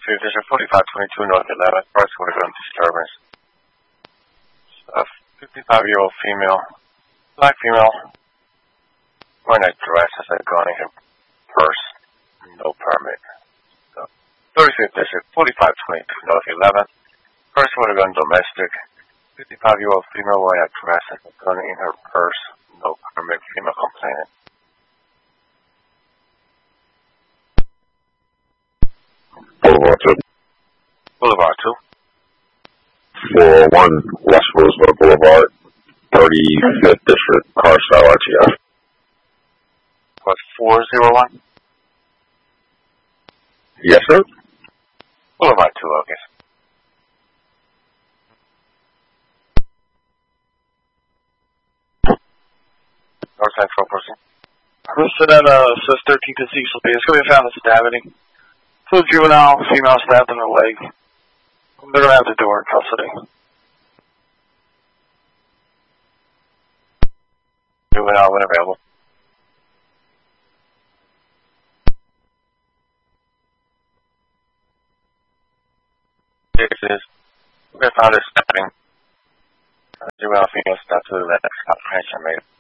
Division 4522 North 11th, first order disturbance. A 55-year-old female, black female, wearing a dress as a gun in her purse, no permit. So, 35th District 4522 North 11th, first order gun domestic. 55-year-old female wearing a dress as a gun in her purse, no permit, female complainant. Boulevard 2. Boulevard 2. 401 West Roosevelt Boulevard, 35th District, car style RTF. What, 401? Yes, sir. Boulevard 2, okay. North Central person. Listed at Sis 13th and Cecil B. It's going to be found in Stabbing. So juvenile, female stabbed in her leg. They're going to have to do her in custody. Juvenile when available. This is, we found a stabbing. Juvenile female stabbed to the leg. Apprehension made.